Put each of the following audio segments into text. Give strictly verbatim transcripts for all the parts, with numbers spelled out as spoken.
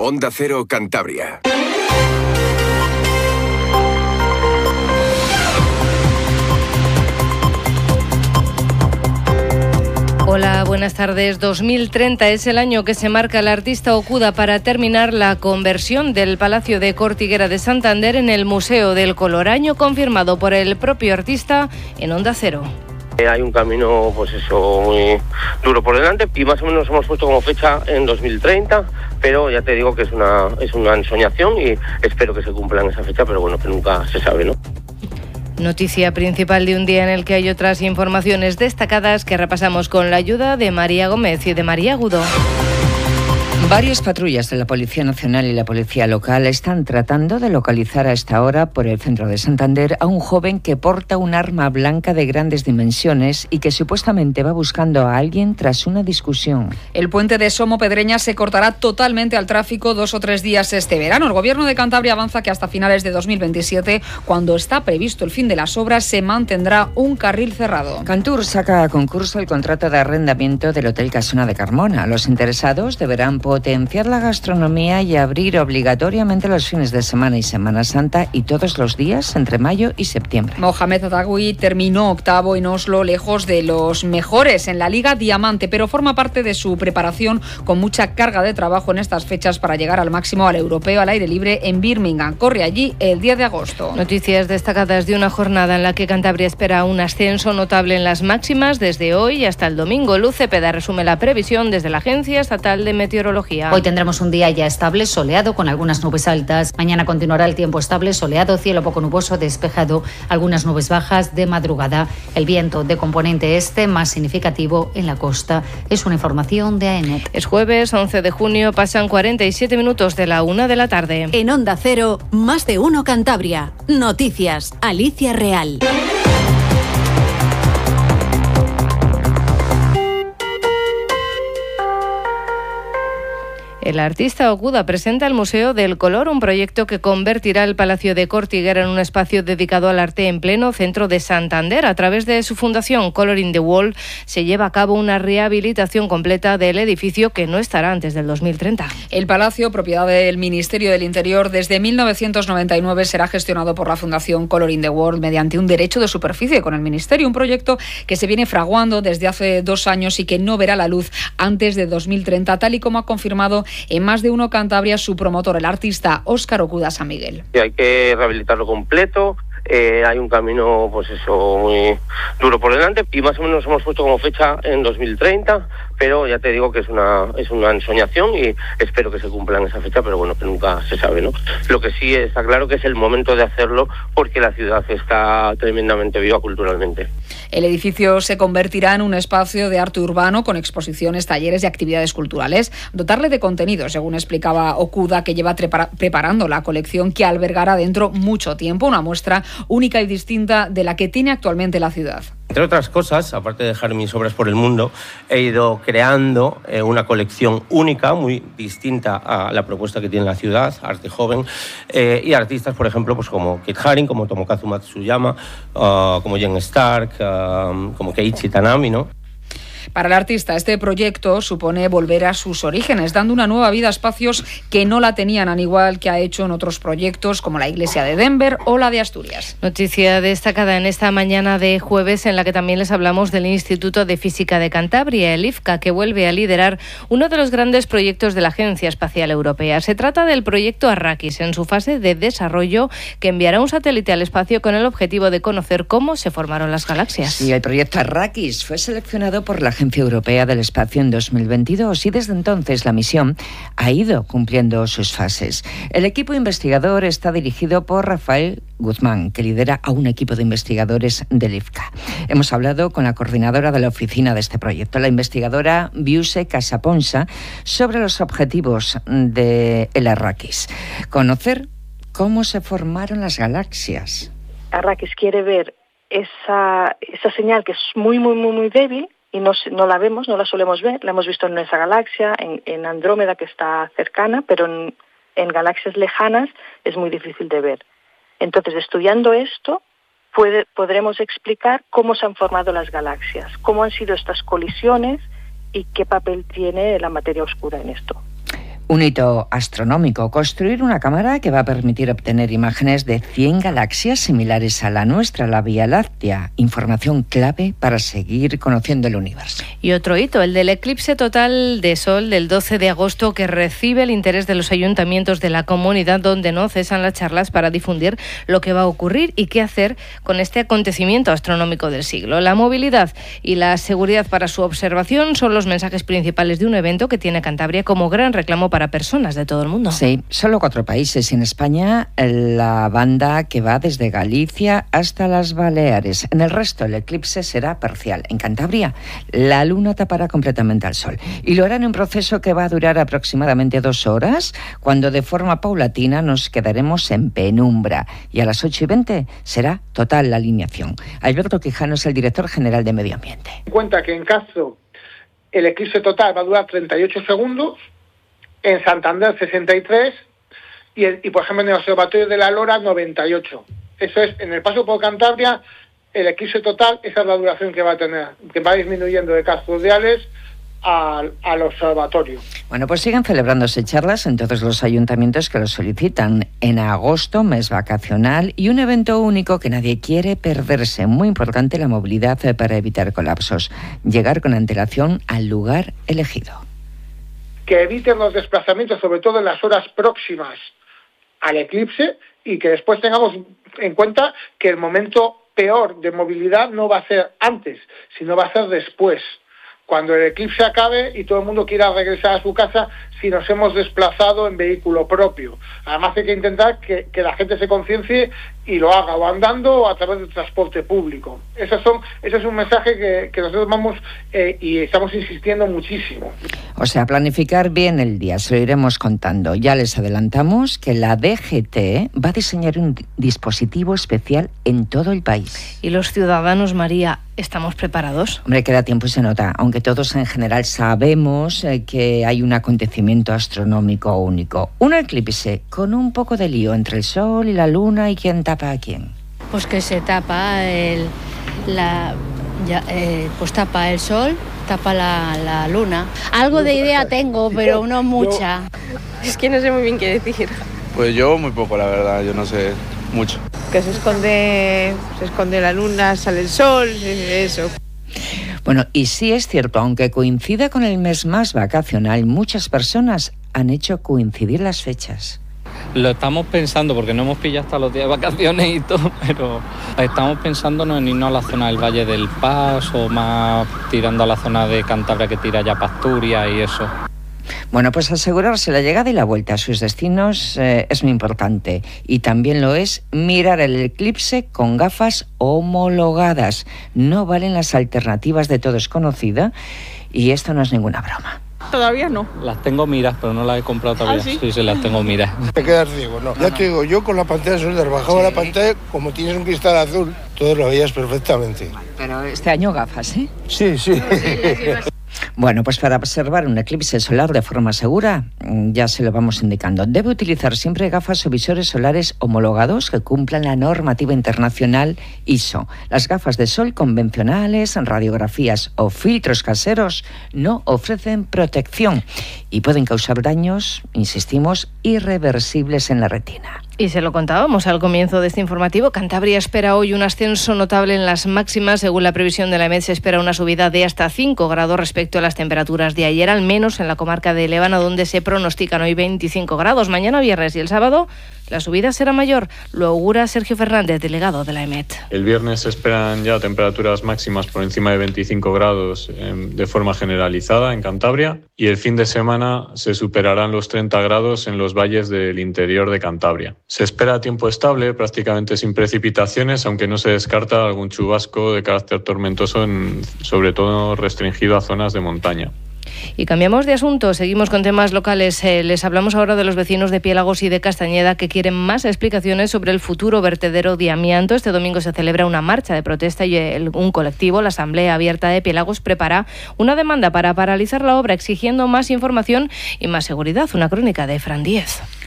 Onda Cero Cantabria. Hola, buenas tardes. dos mil treinta es el año que se marca el artista Okuda para terminar la conversión del Palacio de Cortiguera de Santander en el Museo del Color, año confirmado por el propio artista en Onda Cero. Hay un camino, pues eso, muy duro por delante y más o menos hemos puesto como fecha en dos mil treinta, pero ya te digo que es una, es una ensoñación y espero que se cumpla en esa fecha, pero bueno, que nunca se sabe, ¿no? Noticia principal de un día en el que hay otras informaciones destacadas que repasamos con la ayuda de María Gómez y de María Agudo. Varias patrullas de la Policía Nacional y la Policía Local están tratando de localizar a esta hora por el centro de Santander a un joven que porta un arma blanca de grandes dimensiones y que supuestamente va buscando a alguien tras una discusión. El puente de Somo-Pedreña se cortará totalmente al tráfico dos o tres días este verano. El Gobierno de Cantabria avanza que hasta finales de dos mil veintisiete, cuando está previsto el fin de las obras, se mantendrá un carril cerrado. Cantur saca a concurso el contrato de arrendamiento del Hotel Casona de Carmona. Los interesados deberán potenciar la gastronomía y abrir obligatoriamente los fines de semana y Semana Santa y todos los días entre mayo y septiembre. Mohamed Adagui terminó octavo en Oslo, lejos de los mejores en la Liga Diamante, pero forma parte de su preparación con mucha carga de trabajo en estas fechas para llegar al máximo al europeo al aire libre en Birmingham. Corre allí el diez de agosto. Noticias destacadas de una jornada en la que Cantabria espera un ascenso notable en las máximas desde hoy hasta el domingo. Luz Cepeda resume la previsión desde la Agencia Estatal de Meteorología. Hoy tendremos un día ya estable, soleado, con algunas nubes altas. Mañana continuará el tiempo estable, soleado, cielo poco nuboso, despejado, algunas nubes bajas de madrugada. El viento de componente este, más significativo en la costa. Es una información de AENET. Es jueves once de junio, pasan cuarenta y siete minutos de la una de la tarde. En Onda Cero, más de uno Cantabria. Noticias, Alicia Real. El artista Okuda presenta el Museo del Color, un proyecto que convertirá el Palacio de Cortiguera en un espacio dedicado al arte en pleno centro de Santander. A través de su fundación Color in the Wall se lleva a cabo una rehabilitación completa del edificio que no estará antes del dos mil treinta. El palacio, propiedad del Ministerio del Interior, desde mil novecientos noventa y nueve será gestionado por la Fundación Color in the World mediante un derecho de superficie con el Ministerio, un proyecto que se viene fraguando desde hace dos años y que no verá la luz antes de dos mil treinta, tal y como ha confirmado en Más de Uno Cantabria su promotor, el artista Óscar Okuda San Miguel. Hay que rehabilitarlo completo. Eh, hay un camino, pues eso, muy duro por delante y más o menos hemos puesto como fecha en dos mil treinta, pero ya te digo que es una es una ensoñación y espero que se cumpla en esa fecha, pero bueno, que nunca se sabe, ¿no? Lo que sí está claro que es el momento de hacerlo porque la ciudad está tremendamente viva culturalmente. El edificio se convertirá en un espacio de arte urbano con exposiciones, talleres y actividades culturales. Dotarle de contenido, según explicaba Okuda, que lleva prepara- preparando la colección que albergará dentro mucho tiempo, una muestra única y distinta de la que tiene actualmente la ciudad. Entre otras cosas, aparte de dejar mis obras por el mundo, he ido creando eh, una colección única, muy distinta a la propuesta que tiene la ciudad, arte joven, eh, y artistas, por ejemplo, pues como Kit Haring, como Tomokazu Matsuyama, uh, como Jen Stark, uh, como Keiichi Tanami, ¿no? Para el artista, este proyecto supone volver a sus orígenes, dando una nueva vida a espacios que no la tenían, al igual que ha hecho en otros proyectos como la Iglesia de Denver o la de Asturias. Noticia destacada en esta mañana de jueves, en la que también les hablamos del Instituto de Física de Cantabria, el I F C A, que vuelve a liderar uno de los grandes proyectos de la Agencia Espacial Europea. Se trata del proyecto Arrakis, en su fase de desarrollo, que enviará un satélite al espacio con el objetivo de conocer cómo se formaron las galaxias. Y el proyecto Arrakis fue seleccionado por la Agencia Europea del Espacio en dos mil veintidós y desde entonces la misión ha ido cumpliendo sus fases. El equipo investigador está dirigido por Rafael Guzmán, que lidera a un equipo de investigadores del I F C A. Hemos hablado con la coordinadora de la oficina de este proyecto, la investigadora Biuse Casaponsa, sobre los objetivos del Arrakis. Conocer cómo se formaron las galaxias. Arrakis quiere ver esa, esa señal que es muy, muy, muy, muy débil, y no, no la vemos, no la solemos ver. La hemos visto en nuestra galaxia, en, en Andrómeda, que está cercana, pero en, en galaxias lejanas es muy difícil de ver. Entonces, estudiando esto, puede, podremos explicar cómo se han formado las galaxias, cómo han sido estas colisiones y qué papel tiene la materia oscura en esto. Un hito astronómico, construir una cámara que va a permitir obtener imágenes de cien galaxias similares a la nuestra, la Vía Láctea. Información clave para seguir conociendo el universo. Y otro hito, el del eclipse total de Sol del doce de agosto, que recibe el interés de los ayuntamientos de la comunidad, donde no cesan las charlas para difundir lo que va a ocurrir y qué hacer con este acontecimiento astronómico del siglo. La movilidad y la seguridad para su observación son los mensajes principales de un evento que tiene Cantabria como gran reclamo para personas de todo el mundo. Sí, solo cuatro países. En España, la banda que va desde Galicia hasta las Baleares. En el resto, el eclipse será parcial. En Cantabria, la luna tapará completamente al sol. Y lo hará en un proceso que va a durar aproximadamente dos horas, cuando de forma paulatina nos quedaremos en penumbra. Y a las ocho y veinte será total la alineación. Alberto Quijano es el director general de Medio Ambiente. En cuenta que en caso el eclipse total va a durar treinta y ocho segundos, en Santander sesenta y tres y, el, y por ejemplo en el Observatorio de la Lora noventa y ocho. Eso es, en el paso por Cantabria, el eclipse total, esa es la duración que va a tener, que va disminuyendo de cascos diales al, al observatorio. Bueno, pues siguen celebrándose charlas en todos los ayuntamientos que lo solicitan. En agosto, mes vacacional y un evento único que nadie quiere perderse. Muy importante la movilidad para evitar colapsos. Llegar con antelación al lugar elegido. Que eviten los desplazamientos, sobre todo en las horas próximas al eclipse, y que después tengamos en cuenta que el momento peor de movilidad no va a ser antes, sino va a ser después, cuando el eclipse acabe y todo el mundo quiera regresar a su casa si nos hemos desplazado en vehículo propio. Además hay que intentar que, que la gente se conciencie y lo haga o andando o a través del transporte público. Esos son, ese es un mensaje que, que nosotros vamos eh, y estamos insistiendo muchísimo. O sea, planificar bien el día, se lo iremos contando. Ya les adelantamos que la D G T va a diseñar un dispositivo especial en todo el país. ¿Y los ciudadanos, María, estamos preparados? Hombre, queda tiempo y se nota, aunque todos en general sabemos eh, que hay un acontecimiento astronómico único. Un eclipse con un poco de lío entre el Sol y la Luna y quién tapa a quién. Pues que se tapa el, la, ya, eh, pues tapa el Sol, tapa la, la Luna. Algo de idea tengo, pero no mucha. Es que no sé muy bien qué decir. Pues yo muy poco, la verdad, yo no sé mucho. Que se esconde, se esconde la Luna, sale el Sol, eso. Bueno, y sí es cierto, aunque coincida con el mes más vacacional, muchas personas han hecho coincidir las fechas. Lo estamos pensando, porque no hemos pillado hasta los días de vacaciones y todo, pero estamos pensando en irnos a la zona del Valle del Paz o más tirando a la zona de Cantabria que tira ya para Asturias y eso. Bueno, pues asegurarse la llegada y la vuelta a sus destinos eh, es muy importante. Y también lo es mirar el eclipse con gafas homologadas. No valen las alternativas de todo es conocida y esto no es ninguna broma. Todavía no. Las tengo miras, pero no las he comprado todavía. ¿Ah, sí? Sí, sí, las tengo miras. Te quedas ciego, no. Ya te digo, yo con la pantalla solar bajaba sí. la pantalla, como tienes un cristal azul, todo lo veías perfectamente. Pero este año gafas, ¿eh? Sí, sí. Bueno, pues para observar un eclipse solar de forma segura, ya se lo vamos indicando. Debe utilizar siempre gafas o visores solares homologados que cumplan la normativa internacional I S O. Las gafas de sol convencionales, radiografías o filtros caseros no ofrecen protección y pueden causar daños, insistimos, irreversibles en la retina. Y se lo contábamos al comienzo de este informativo. Cantabria espera hoy un ascenso notable en las máximas. Según la previsión de la E M E T, se espera una subida de hasta cinco grados respecto a las temperaturas de ayer, al menos en la comarca de Lébano, donde se pronostican hoy veinticinco grados. Mañana viernes y el sábado la subida será mayor. Lo augura Sergio Fernández, delegado de la E M E T. El viernes se esperan ya temperaturas máximas por encima de veinticinco grados eh, de forma generalizada en Cantabria, y el fin de semana se superarán los treinta grados en los valles del interior de Cantabria. Se espera tiempo estable, prácticamente sin precipitaciones, aunque no se descarta algún chubasco de carácter tormentoso, en, sobre todo restringido a zonas de montaña. Y cambiamos de asunto, seguimos con temas locales. Eh, les hablamos ahora de los vecinos de Piélagos y de Castañeda que quieren más explicaciones sobre el futuro vertedero de amianto. Este domingo se celebra una marcha de protesta y el, un colectivo, la Asamblea Abierta de Piélagos, prepara una demanda para paralizar la obra, exigiendo más información y más seguridad. Una crónica de Fran Díez.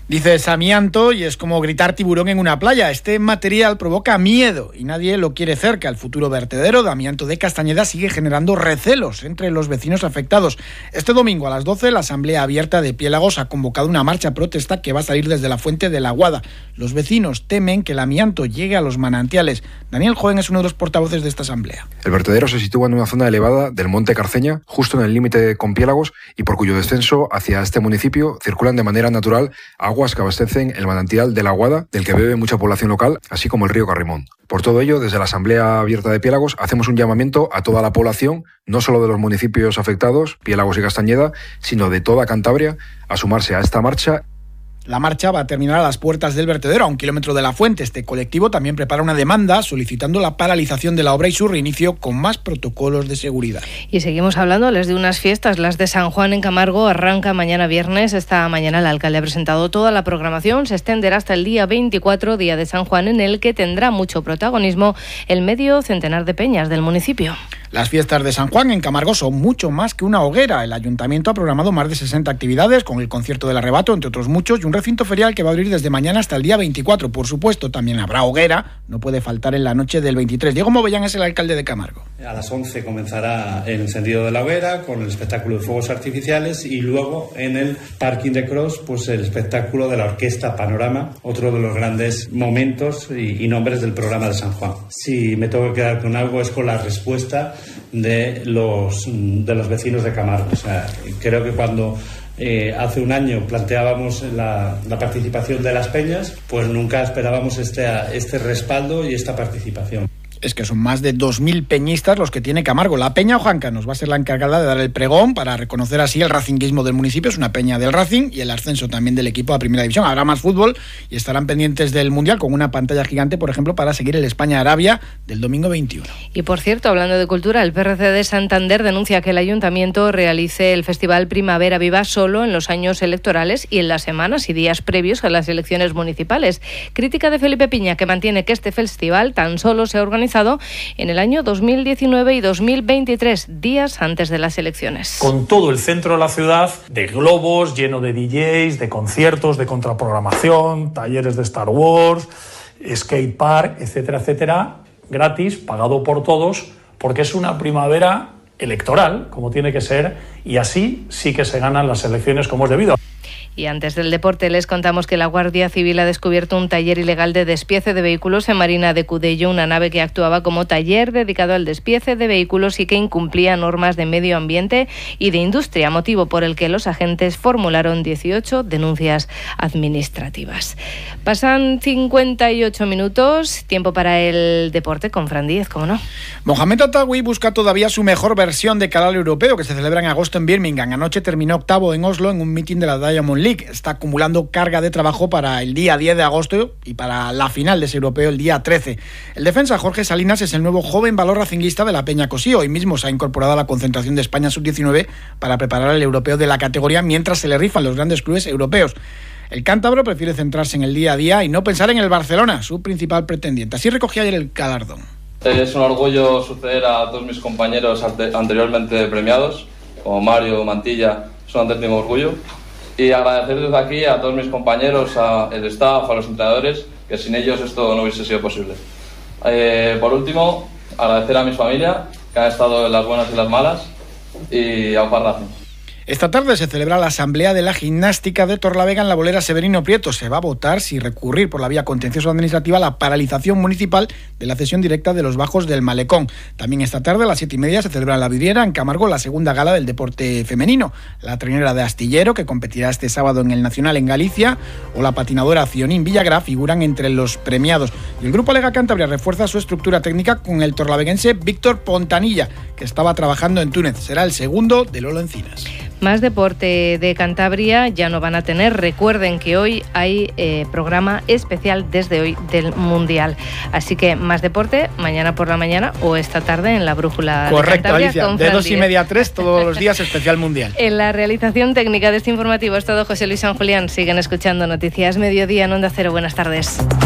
Dice Samianto, y es como gritar tiburón en una playa. Este material provoca miedo y nadie lo quiere cerca. El futuro vertedero de amianto de Castañeda sigue generando recelos entre los vecinos afectados. Este domingo a las doce la Asamblea Abierta de Piélagos ha convocado una marcha protesta que va a salir desde la fuente de la Guada. Los vecinos temen que el amianto llegue a los manantiales. Daniel Joven es uno de los portavoces de esta asamblea. El vertedero se sitúa en una zona elevada del monte Carceña, justo en el límite con Piélagos, y por cuyo descenso hacia este municipio circulan de manera natural aguas que abastecen el manantial de la Guada, del que bebe mucha población local, así como el río Carrimón. Por todo ello, desde la Asamblea Abierta de Piélagos hacemos un llamamiento a toda la población, no solo de los municipios afectados, Piélagos y Castañeda, sino de toda Cantabria, a sumarse a esta marcha. La marcha va a terminar a las puertas del vertedero, a un kilómetro de la fuente. Este colectivo también prepara una demanda solicitando la paralización de la obra y su reinicio con más protocolos de seguridad. Y seguimos hablándoles de unas fiestas, las de San Juan en Camargo. Arranca mañana viernes. Esta mañana el alcalde ha presentado toda la programación. Se extenderá hasta el día veinticuatro, día de San Juan, en el que tendrá mucho protagonismo el medio centenar de peñas del municipio. Las fiestas de San Juan en Camargo son mucho más que una hoguera. El ayuntamiento ha programado más de sesenta actividades, con el concierto del Arrebato, entre otros muchos, y un recinto ferial que va a abrir desde mañana hasta el día veinticuatro. Por supuesto, también habrá hoguera, no puede faltar en la noche del veintitrés. Diego Movellán es el alcalde de Camargo. A las once comenzará el encendido de la hoguera con el espectáculo de fuegos artificiales, y luego en el parking de Cross pues el espectáculo de la Orquesta Panorama, otro de los grandes momentos y, y nombres del programa de San Juan. Si me tengo que quedar con algo es con la respuesta de los, de los vecinos de Camargo. O sea, creo que cuando eh, hace un año planteábamos la, la participación de las peñas, pues nunca esperábamos este, este respaldo y esta participación. Es que son más de dos mil peñistas los que tiene Camargo. La Peña Ojanca nos va a ser la encargada de dar el pregón para reconocer así el racinguismo del municipio. Es una peña del Racing y el ascenso también del equipo a Primera División. Habrá más fútbol y estarán pendientes del Mundial con una pantalla gigante, por ejemplo, para seguir el España-Arabia del domingo veintiuno. Y por cierto, hablando de cultura, el P R C de Santander denuncia que el ayuntamiento realice el Festival Primavera Viva solo en los años electorales y en las semanas y días previos a las elecciones municipales. Crítica de Felipe Piña, que mantiene que este festival tan solo se ha organizado en el año dos mil diecinueve y dos mil veintitrés, días antes de las elecciones. Con todo el centro de la ciudad, de globos, lleno de D Js, de conciertos, de contraprogramación, talleres de Star Wars, skate park, etcétera, etcétera, gratis, pagado por todos, porque es una primavera electoral, como tiene que ser, y así sí que se ganan las elecciones como es debido. Y antes del deporte les contamos que la Guardia Civil ha descubierto un taller ilegal de despiece de vehículos en Marina de Cudello, una nave que actuaba como taller dedicado al despiece de vehículos y que incumplía normas de medio ambiente y de industria, motivo por el que los agentes formularon dieciocho denuncias administrativas. Pasan cincuenta y ocho minutos, tiempo para el deporte con Fran Díez, ¿cómo no? Mohamed Attawi busca todavía su mejor versión de cara al europeo que se celebra en agosto en Birmingham. Anoche terminó octavo en Oslo en un meeting de la Diamond League. Está acumulando carga de trabajo para el día diez de agosto y para la final de ese europeo el día trece. El defensa Jorge Salinas es el nuevo joven valor racinguista de la Peña Cosío. Hoy mismo se ha incorporado a la concentración de España sub diecinueve para preparar el europeo de la categoría mientras se le rifan los grandes clubes europeos. El cántabro prefiere centrarse en el día a día y no pensar en el Barcelona, su principal pretendiente. Así recogía ayer el galardón. Es un orgullo suceder a todos mis compañeros anteriormente premiados, como Mario, Mantilla, es un auténtico orgullo. Y agradecer desde aquí a todos mis compañeros, al staff, a los entrenadores, que sin ellos esto no hubiese sido posible. Eh, por último, agradecer a mi familia, que han estado en las buenas y las malas, y a Upar Racing. Esta tarde se celebra la asamblea de la gimnástica de Torlavega en la bolera Severino Prieto. Se va a votar si recurrir por la vía contencioso administrativa la paralización municipal de la cesión directa de los bajos del Malecón. También esta tarde a las siete y media se celebra en la Vidriera, en Camargo, la segunda gala del deporte femenino. La trinera de Astillero, que competirá este sábado en el Nacional en Galicia, o la patinadora Cionín Villagrá figuran entre los premiados. Y el Grupo Lega Cantabria refuerza su estructura técnica con el torlaveguense Víctor Pontanilla, que estaba trabajando en Túnez. Será el segundo de Lolo Encinas. Más deporte de Cantabria ya no van a tener. Recuerden que hoy hay eh, programa especial desde hoy del Mundial. Así que más deporte mañana por la mañana o esta tarde en la Brújula. Correcto, de Cantabria. Alicia, de dos y media a tres todos los días especial Mundial. En la realización técnica de este informativo es todo José Luis San Julián. Siguen escuchando Noticias Mediodía en Onda Cero. Buenas tardes.